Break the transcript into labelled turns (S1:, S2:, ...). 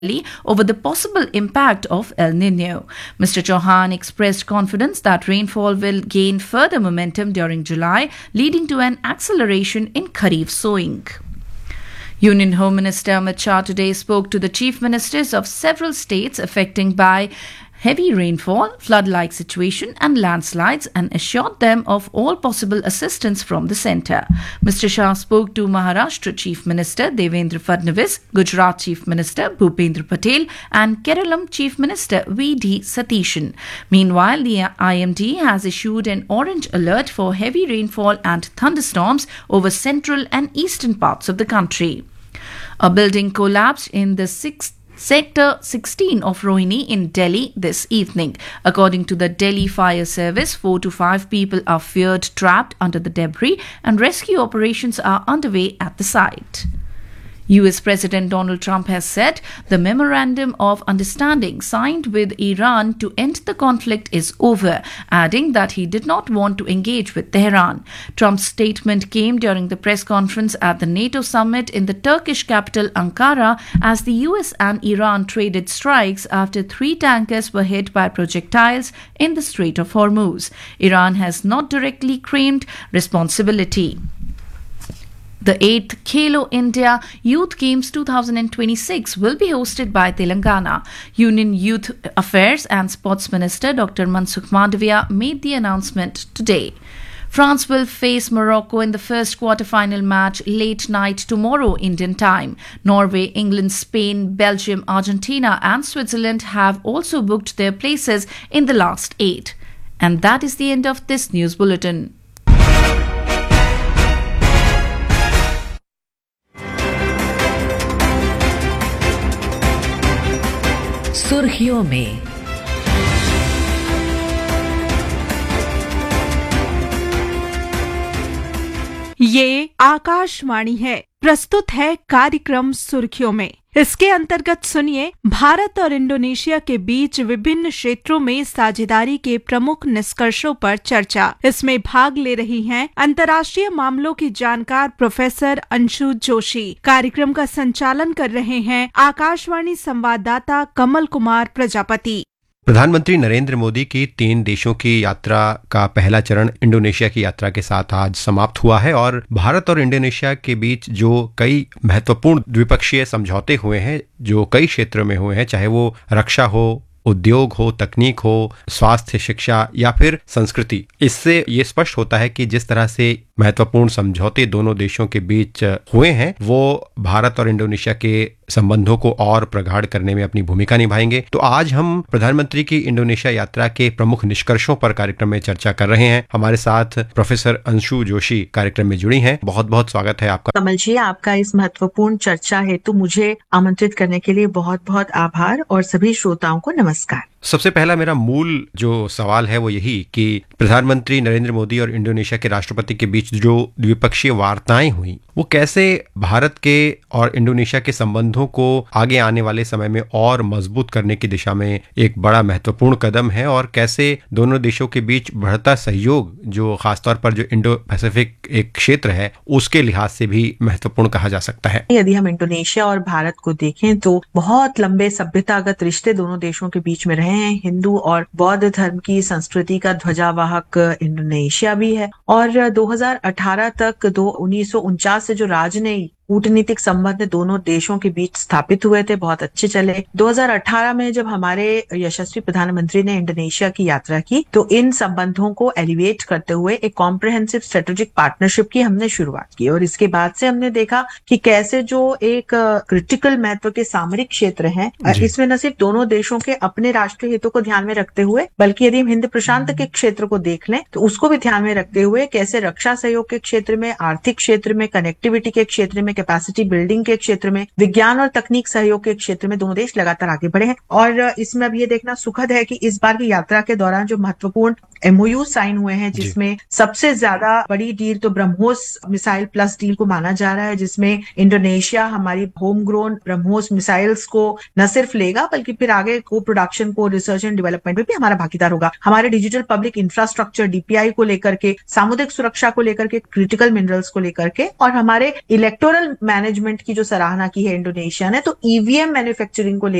S1: over the possible impact of El Nino. Mr. Chauhan expressed confidence that rainfall will gain further momentum during July, leading to an acceleration in Kharif sowing. Union Home Minister Amit Shah today spoke to the chief ministers of several states affected by heavy rainfall, flood-like situation and landslides and assured them of all possible assistance from the centre. Mr. Shah spoke to Maharashtra Chief Minister Devendra Fadnavis, Gujarat Chief Minister Bhupendra Patel and Keralam Chief Minister V.D. Satishan. Meanwhile, the IMD has issued an orange alert for heavy rainfall and thunderstorms over central and eastern parts of the country. A building collapsed in the Sector 16 of Rohini in Delhi this evening. According to the Delhi Fire Service, 4 to 5 people are feared trapped under the debris and rescue operations are underway at the site. US President Donald Trump has said the memorandum of understanding signed with Iran to end the conflict is over, adding that he did not want to engage with Tehran. Trump's statement came during the press conference at the NATO summit in the Turkish capital Ankara as the US and Iran traded strikes after 3 tankers were hit by projectiles in the Strait of Hormuz. Iran has not directly claimed responsibility. The 8th Khelo India Youth Games 2026 will be hosted by Telangana. Union Youth Affairs and Sports Minister Dr. Mansukh Mandavia made the announcement today. France will face Morocco in the first quarter-final match late night tomorrow Indian time. Norway, England, Spain, Belgium, Argentina and Switzerland have also booked their places in the last 8. And that is the end of this news bulletin.
S2: सुर्खियों में
S3: ये आकाशवाणी है। प्रस्तुत है कार्यक्रम सुर्खियों में। इसके अंतर्गत सुनिए भारत और इंडोनेशिया के बीच विभिन्न क्षेत्रों में साझेदारी के प्रमुख निष्कर्षों पर चर्चा। इसमें भाग ले रही हैं अंतर्राष्ट्रीय मामलों की जानकार प्रोफेसर अंशु जोशी। कार्यक्रम का संचालन कर रहे हैं आकाशवाणी संवाददाता कमल कुमार प्रजापति।
S4: प्रधानमंत्री नरेंद्र मोदी की 3 देशों की यात्रा का पहला चरण इंडोनेशिया की यात्रा के साथ आज समाप्त हुआ है और भारत और इंडोनेशिया के बीच जो कई महत्वपूर्ण द्विपक्षीय समझौते हुए हैं, जो कई क्षेत्रों में हुए हैं, चाहे वो रक्षा हो, उद्योग हो, तकनीक हो, स्वास्थ्य, शिक्षा या फिर संस्कृति, इससे ये स्पष्ट होता है कि जिस तरह से महत्वपूर्ण समझौते दोनों देशों के बीच हुए हैं वो भारत और इंडोनेशिया के संबंधों को और प्रगाढ़ करने में अपनी भूमिका निभाएंगे। तो आज हम प्रधानमंत्री की इंडोनेशिया यात्रा के प्रमुख निष्कर्षों पर कार्यक्रम में चर्चा कर रहे हैं। हमारे साथ प्रोफेसर अंशु जोशी कार्यक्रम में जुड़ी हैं। बहुत बहुत स्वागत है आपका।
S5: कमल जी, आपका इस महत्वपूर्ण चर्चा हेतु मुझे आमंत्रित करने के लिए बहुत बहुत आभार और सभी श्रोताओं को नमस्कार।
S4: सबसे पहला मेरा मूल जो सवाल है वो यही कि प्रधानमंत्री नरेंद्र मोदी और इंडोनेशिया के राष्ट्रपति के बीच जो द्विपक्षीय वार्ताएं हुई वो कैसे भारत के और इंडोनेशिया के संबंधों को आगे आने वाले समय में और मजबूत करने की दिशा में एक बड़ा महत्वपूर्ण कदम है और कैसे दोनों देशों के बीच बढ़ता सहयोग जो खासतौर पर जो इंडो पैसिफिक एक क्षेत्र है उसके लिहाज से भी महत्वपूर्ण कहा जा सकता है।
S5: यदि हम इंडोनेशिया और भारत को देखें तो बहुत लंबे सभ्यतागत रिश्ते दोनों देशों के बीच में रहे हैं। हिंदू और बौद्ध धर्म की संस्कृति का ध्वजावाहक इंडोनेशिया भी है और 2018 तक 1949 से जो राजनयिक कूटनीतिक संबंध दोनों देशों के बीच स्थापित हुए थे बहुत अच्छे चले। 2018 में जब हमारे यशस्वी प्रधानमंत्री ने इंडोनेशिया की यात्रा की तो इन संबंधों को एलिवेट करते हुए एक कॉम्प्रिहेंसिव स्ट्रेटेजिक पार्टनरशिप की हमने शुरुआत की और इसके बाद से हमने देखा कि कैसे जो एक क्रिटिकल महत्व के सामरिक क्षेत्र हैं इसमें न सिर्फ दोनों देशों के अपने राष्ट्रीय हितों को ध्यान में रखते हुए बल्कि यदि हम हिंद प्रशांत के क्षेत्र को देख लें तो उसको भी ध्यान में रखते हुए कैसे रक्षा सहयोग के क्षेत्र में, आर्थिक क्षेत्र में, कनेक्टिविटी के क्षेत्र में, कैपेसिटी बिल्डिंग के क्षेत्र में, विज्ञान और तकनीक सहयोग के क्षेत्र में दोनों देश लगातार आगे बढ़े हैं। और इसमें अब ये देखना सुखद है कि इस बार की यात्रा के दौरान जो महत्वपूर्ण MOU साइन हुए हैं जिसमें सबसे ज्यादा बड़ी डील तो ब्रह्मोस मिसाइल प्लस डील को माना जा रहा है जिसमें इंडोनेशिया हमारी होम ग्रोन ब्रह्मोस मिसाइल्स को न सिर्फ लेगा बल्कि फिर आगे को प्रोडक्शन को रिसर्च एंड डेवलपमेंट में भी हमारा भागीदार होगा। हमारे डिजिटल पब्लिक इंफ्रास्ट्रक्चर DPI को लेकर के, सामुद्रिक सुरक्षा को लेकर के, क्रिटिकल मिनरल्स को लेकर के और हमारे इलेक्टोरल ओवरऑल मैनेजमेंट की जो सराहना की है इंडोनेशिया ने, तो ईवीएम मैन्युफैक्चरिंग को